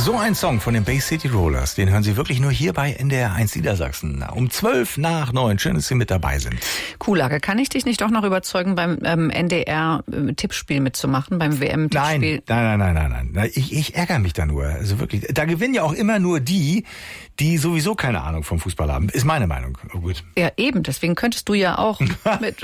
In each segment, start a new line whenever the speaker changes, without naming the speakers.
So ein Song von den Bay City Rollers, den hören Sie wirklich nur hier bei NDR 1 Niedersachsen. Um 8:12. Schön, dass Sie mit dabei sind.
Kuhlage, kann ich dich nicht doch noch überzeugen, beim NDR-Tippspiel mitzumachen, beim WM-Tippspiel?
Nein. Ich ärgere mich da nur. Also wirklich, da gewinnen ja auch immer nur die sowieso keine Ahnung vom Fußball haben. Ist meine Meinung. Oh, gut.
Ja, eben. Deswegen könntest du ja auch mit...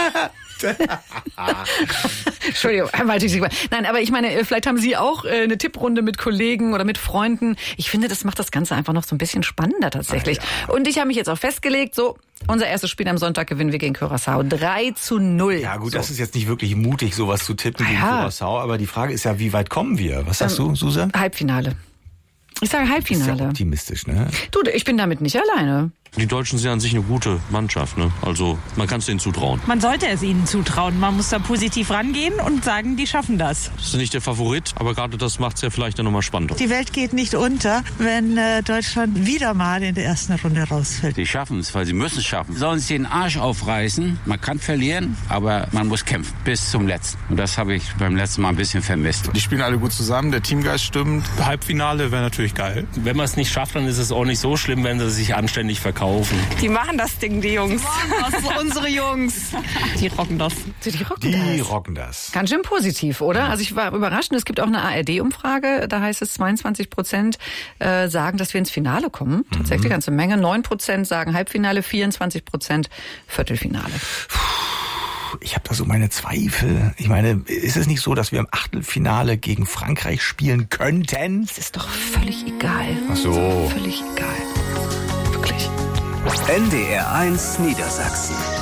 Entschuldigung, nein, aber ich meine, vielleicht haben Sie auch eine Tipprunde mit Kollegen oder mit Freunden. Ich finde, das macht das Ganze einfach noch so ein bisschen spannender tatsächlich. Ja. Und ich habe mich jetzt auch festgelegt, so, unser erstes Spiel am Sonntag gewinnen wir gegen Curaçao 3:0.
Ja gut,
so.
Das ist jetzt nicht wirklich mutig, sowas zu tippen gegen Curaçao, aber die Frage ist ja, wie weit kommen wir? Was sagst du, Susan?
Halbfinale. Ich sage Halbfinale.
Das ist ja optimistisch, ne?
Du, ich bin damit nicht alleine.
Die Deutschen sind an sich eine gute Mannschaft, ne? Also man kann es denen zutrauen.
Man sollte es ihnen zutrauen. Man muss da positiv rangehen und sagen, die schaffen das.
Das ist nicht der Favorit, aber gerade das macht es ja vielleicht dann nochmal spannender.
Die Welt geht nicht unter, wenn Deutschland wieder mal in der ersten Runde rausfällt.
Die schaffen es, weil sie müssen es schaffen. Sie sollen sich den Arsch aufreißen. Man kann verlieren, aber man muss kämpfen bis zum Letzten. Und das habe ich beim letzten Mal ein bisschen vermisst.
Die spielen alle gut zusammen, der Teamgeist stimmt. Halbfinale wäre natürlich geil.
Wenn man es nicht schafft, dann ist es auch nicht so schlimm, wenn sie sich anständig verkaufen.
Die machen das Ding, die Jungs. Unsere Jungs. Die rocken das.
Die rocken das.
Ganz schön positiv, oder? Also ich war überrascht. Und es gibt auch eine ARD-Umfrage. Da heißt es, 22% sagen, dass wir ins Finale kommen. Tatsächlich ganze Menge. 9% sagen Halbfinale, 24% Viertelfinale.
Ich habe da so meine Zweifel. Ich meine, ist es nicht so, dass wir im Achtelfinale gegen Frankreich spielen könnten?
Das ist doch völlig egal.
Ach so.
Völlig egal. Wirklich.
NDR 1 Niedersachsen.